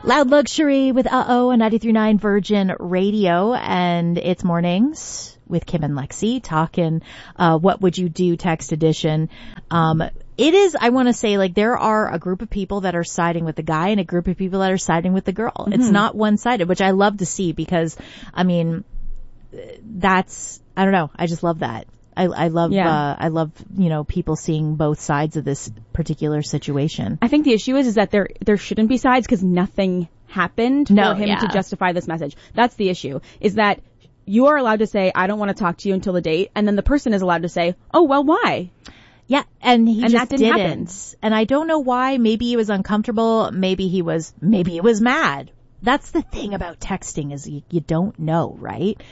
Loud Luxury with on 93.9 Virgin Radio, and it's mornings with Kim and Lexi talking what would you do text edition. It is, I want to say, like, there are a group of people that are siding with the guy and a group of people that are siding with the girl. Mm-hmm. It's not one-sided, which I love to see because, I mean, that's, I don't know, I just love that. I love, people seeing both sides of this particular situation. I think the issue is that there shouldn't be sides because nothing happened for him to justify this message. That's the issue, is that you are allowed to say, I don't want to talk to you until the date, and then the person is allowed to say, oh, well, why? Yeah, and just that didn't happen. And I don't know why. Maybe he was uncomfortable. Maybe he was mad. That's the thing about texting is you don't know, right?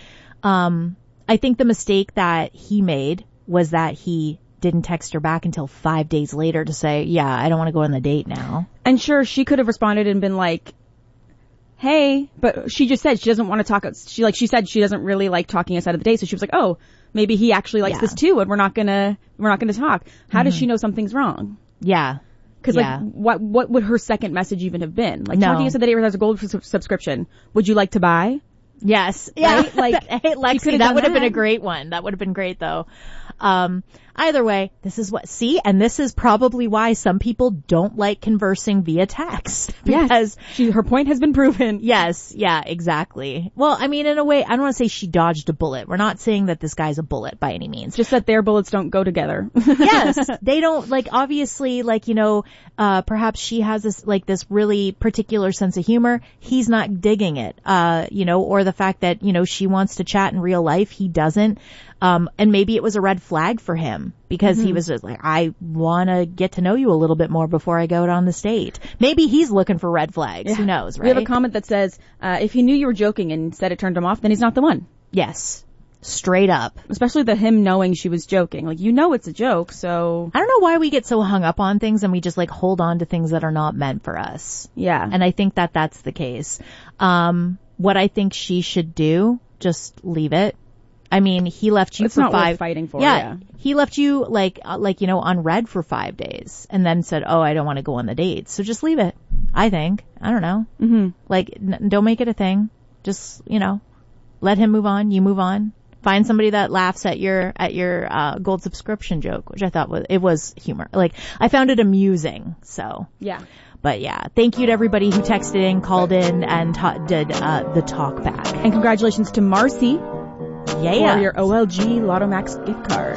I think the mistake that he made was that he didn't text her back until 5 days later to say, yeah, I don't want to go on the date now. And sure, she could have responded and been like, hey, but she just said she doesn't want to talk. She said she doesn't really like talking outside of the date. So she was like, oh, maybe he actually likes this too, and we're not gonna talk. How does she know something's wrong? Yeah. Because what would her second message even have been? Like, talking outside the date has a gold subscription. Would you like to buy? Yes. Yeah. Right? Like, hey, Lexi, that would have been a great one. That would have been great though. Either way, this is probably why some people don't like conversing via text. Because her point has been proven. Yes. Yeah, exactly. Well, I mean, in a way, I don't want to say she dodged a bullet. We're not saying that this guy's a bullet by any means. Just that their bullets don't go together. Yes. They don't, like, obviously, like, perhaps she has this really particular sense of humor. He's not digging it, or the fact that, she wants to chat in real life. He doesn't. And maybe it was a red flag for him because he was just like, I want to get to know you a little bit more before I go out on this date. Maybe he's looking for red flags. Yeah. Who knows, right? We have a comment that says, if he knew you were joking and said it turned him off, then he's not the one. Yes. Straight up. Especially him knowing she was joking. Like, it's a joke, so. I don't know why we get so hung up on things and we just hold on to things that are not meant for us. Yeah. And I think that that's the case. What I think she should do, just leave it. I mean, he left you it's for not 5. Worth fighting for. Yeah. He left you on red for 5 days and then said, oh, I don't want to go on the date. So just leave it. I think. I don't know. Mm-hmm. Don't make it a thing. Just, let him move on. You move on. Find somebody that laughs at your gold subscription joke, which I thought was humor. Like, I found it amusing. So. Yeah. But yeah, thank you to everybody who texted in, called in, and did the talk back. And congratulations to Marcy. Yeah. For your OLG Lotto Max gift card.